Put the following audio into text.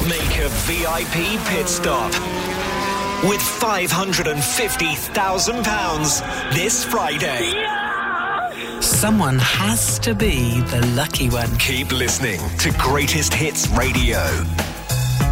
Make a VIP pit stop with £550,000 this Friday. Someone has to be the lucky one. Keep listening to Greatest Hits Radio.